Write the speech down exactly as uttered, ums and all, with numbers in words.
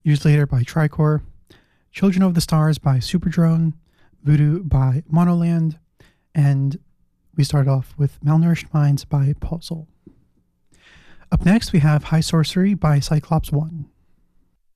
Used Later by Tricor, Children of the Stars by Superdrone, Voodoo by Monoland, and we start off with Malnourished Minds by Puzzle. Up next, we have High Sorcery by Cyclops one.